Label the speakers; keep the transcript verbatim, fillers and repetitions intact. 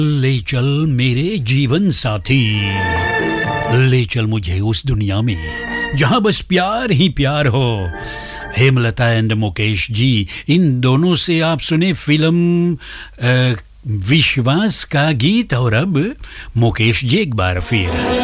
Speaker 1: ले चल मेरे जीवन साथी, ले चल मुझे उस दुनिया में जहां बस प्यार ही प्यार हो। हेमलता एंड मुकेश जी, इन दोनों से आप सुने फिल्म अ, विश्वास का गीत। और अब मुकेश जी एक बार फिर